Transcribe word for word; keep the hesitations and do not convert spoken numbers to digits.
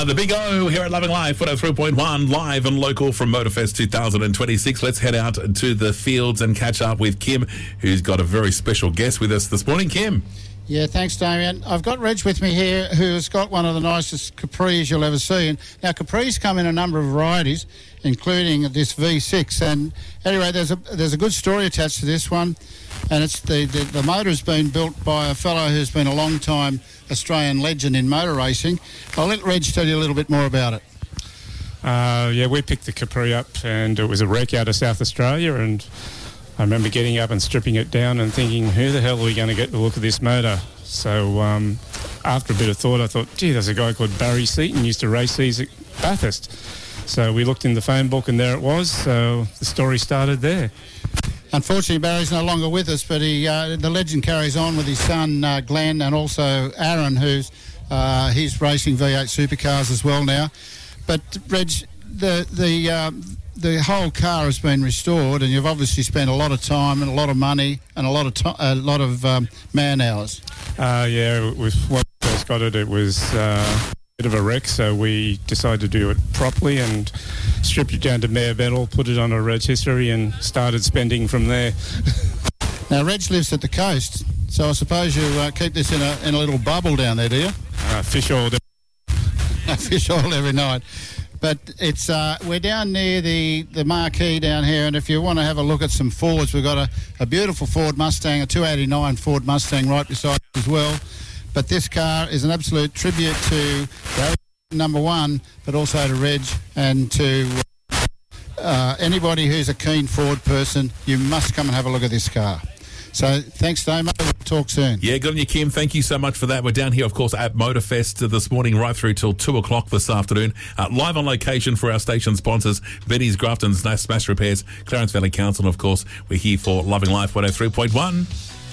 the Big O here at Loving Life, one oh three point one, live and local from Motorfest two thousand twenty-six. Let's head out to the fields and catch up with Kim, who's got a very special guest with us this morning. Kim. Yeah, thanks, Damien. I've got Reg with me here, who's got one of the nicest Capris you'll ever see. And now, Capris come in a number of varieties, including this V six. And anyway, there's a there's a good story attached to this one, and it's the the, the motor has been built by a fellow who's been a long time Australian legend in motor racing. I'll let Reg tell you a little bit more about it. Uh, yeah, we picked the Capri up, and it was a wreck out of South Australia, and I remember getting up and stripping it down and thinking, who the hell are we going to get to look at this motor? So um, after a bit of thought, I thought, gee, there's a guy called Barry Seaton used to race these at Bathurst. So we looked in the phone book, and there it was. So the story started there. Unfortunately, Barry's no longer with us, but he uh, the legend carries on with his son, uh, Glenn, and also Aaron, who's uh, he's racing V eight supercars as well now. But, Reg, the... the um, the whole car has been restored, and you've obviously spent a lot of time and a lot of money and a lot of to- a lot of um, man hours. Uh, yeah, it was, when we first got it, it was uh, a bit of a wreck, so we decided to do it properly and stripped it down to bare metal, put it on a reg history, and started spending from there. Now, Reg lives at the coast, so I suppose you uh, keep this in a in a little bubble down there, do you? Uh, fish oil. Fish oil every night. But it's uh, we're down near the, the marquee down here, and if you want to have a look at some Fords, we've got a, a beautiful Ford Mustang, a two eighty-nine Ford Mustang right beside us as well. But this car is an absolute tribute to Barry, number one, but also to Reg and to uh, anybody who's a keen Ford person. You must come and have a look at this car. So thanks, Damo. We'll talk soon. Yeah, good on you, Kim. Thank you so much for that. We're down here, of course, at Motorfest this morning, right through till two o'clock this afternoon. Uh, live on location for our station sponsors, Betty's, Grafton's, Smash Repairs, Clarence Valley Council, and, of course, we're here for Loving Life one oh three point one.